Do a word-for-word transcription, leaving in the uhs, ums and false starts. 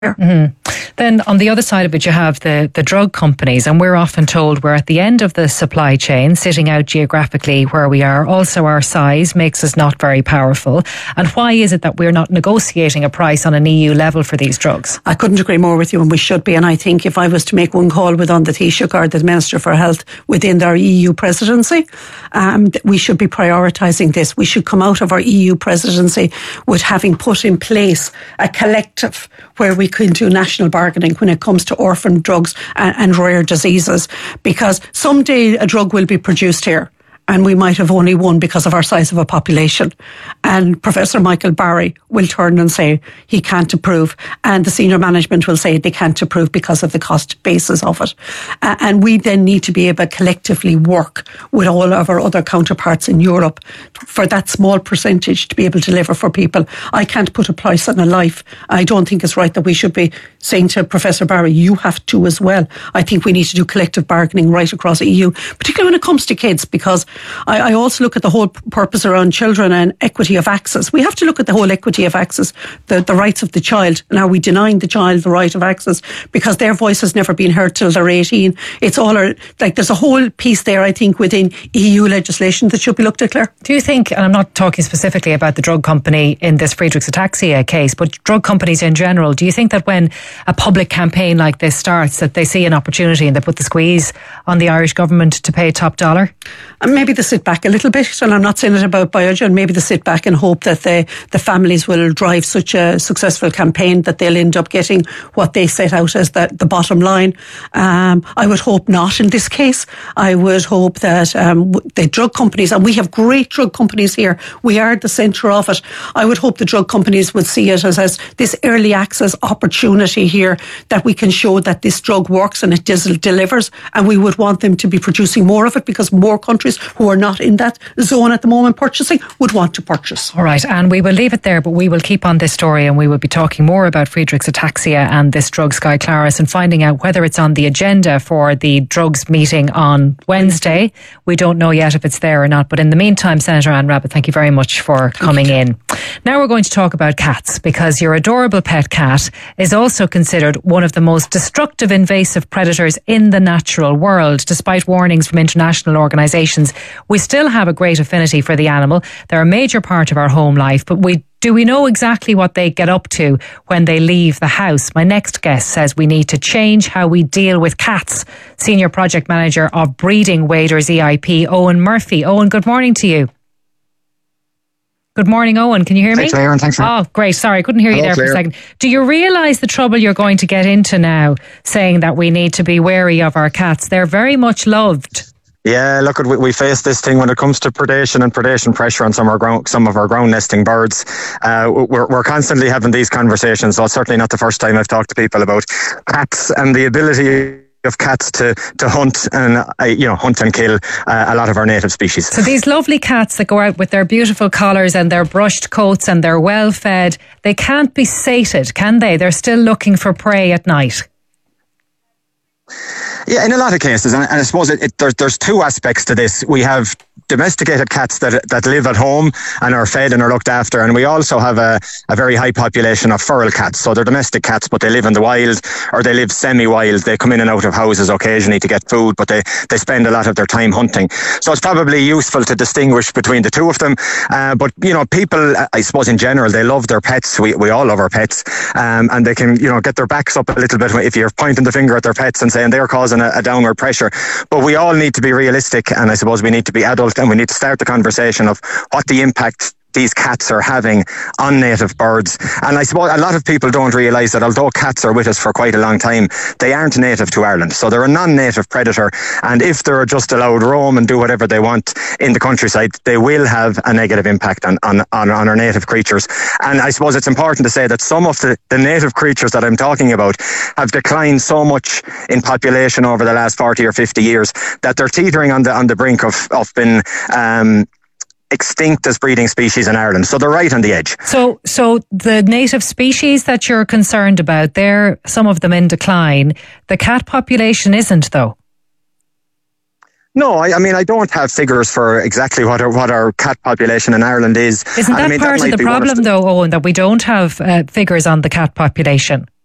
Mm-hmm. Then on the other side of it, you have the, the drug companies, and we're often told we're at the end of the supply chain, sitting out geographically where we are. Also, our size makes us not very powerful. And why is it that we're not negotiating a price on an E U level for these drugs? I couldn't agree more with you, and we should be. And I think if I was to make one call with An Taoiseach or the Minister for Health within our E U presidency, um, we should be prioritising this. We should come out of our E U presidency with having put in place a collective where we can do national bargaining when it comes to orphan drugs and, and rare diseases, because someday a drug will be produced here and we might have only one because of our size of a population. And Professor Michael Barry will turn and say he can't approve, and the senior management will say they can't approve because of the cost basis of it. Uh, and we then need to be able to collectively work with all of our other counterparts in Europe for that small percentage to be able to deliver for people. I can't put a price on a life. I don't think it's right that we should be saying to Professor Barry, you have to as well. I think we need to do collective bargaining right across the E U, particularly when it comes to kids, because I, I also look at the whole purpose around children and equity of access. We have to look at the whole equity of access, the, the rights of the child. And are we denying the child the right of access because their voice has never been heard till they're eighteen? It's all our, like there's a whole piece there, I think, within E U legislation that should be looked at, Claire. Do you think, and I'm not talking specifically about the drug company in this Friedreich's ataxia case, but drug companies in general, do you think that when a public campaign like this starts, that they see an opportunity and they put the squeeze on the Irish government to pay top dollar? And maybe they sit back a little bit, and I'm not saying it about Biogen, maybe they sit back and hope that the, the families will drive such a successful campaign that they'll end up getting what they set out as the, the bottom line. Um, I would hope not in this case. I would hope that um, the drug companies, and we have great drug companies here, we are at the centre of it. I would hope the drug companies would see it as, as this early access opportunity here, that we can show that this drug works and it delivers, and we would want them to be producing more of it because more countries who are not in that zone at the moment purchasing would want to purchase. All right, and we will leave it there, but we will keep on this story, and we will be talking more about Friedreich's ataxia and this drug Skyclarys and finding out whether it's on the agenda for the drugs meeting on Wednesday. We don't know yet if it's there or not, but in the meantime, Senator Anne Rabbitte, thank you very much for coming in. Now we're going to talk about cats, because your adorable pet cat is also considered one of the most destructive invasive predators in the natural world. Despite warnings from international organisations, we still have a great affinity for the animal. They're a major part of our home life, but we do we know exactly what they get up to when they leave the house? My next guest says we need to change how we deal with cats. Senior Project Manager of Breeding Waders E I P, Owen Murphy. Owen, good morning to you. Good morning, Owen. Can you hear me? Thanks, Claire, and thanks for... Oh, great. Sorry, I couldn't hear Hello, you there Claire. for a second. Do you realise the trouble you're going to get into now, saying that we need to be wary of our cats? They're very much loved. Yeah, look, we, we face this thing when it comes to predation and predation pressure on some of our ground, some of our ground nesting birds. Uh, we're, we're constantly having these conversations, so it's certainly not the first time I've talked to people about cats and the ability of cats to, to hunt and uh, you know hunt and kill uh, a lot of our native species. So these lovely cats that go out with their beautiful collars and their brushed coats and they're well fed, they can't be sated, can they? They're still looking for prey at night. Yeah, in a lot of cases, and, and I suppose it, it, there's, there's two aspects to this. We have domesticated cats that that live at home and are fed and are looked after, and we also have a, a very high population of feral cats. So they're domestic cats, but they live in the wild, or they live semi-wild. They come in and out of houses occasionally to get food, but they, they spend a lot of their time hunting. So it's probably useful to distinguish between the two of them. Uh, but, you know, people, I suppose in general, they love their pets. We we all love our pets, um, and they can, you know, get their backs up a little bit if you're pointing the finger at their pets and saying they're causing a, a downward pressure. But we all need to be realistic, and I suppose we need to be adult, and we need to start the conversation of what the impact these cats are having on native birds. And I suppose a lot of people don't realise that although cats are with us for quite a long time, they aren't native to Ireland. So they're a non-native predator, and if they're just allowed roam and do whatever they want in the countryside, they will have a negative impact on, on, on, on our native creatures. And I suppose it's important to say that some of the, the native creatures that I'm talking about have declined so much in population over the last forty or fifty years that they're teetering on the on the brink of, of being um, extinct as breeding species in Ireland. So they're right on the edge. So so the native species that you're concerned about, they're some of them in decline. The cat population isn't, though. No, I, I mean, I don't have figures for exactly what our, what our cat population in Ireland is. Isn't that I mean, part that of the problem, though, Owen, that we don't have uh, figures on the cat population?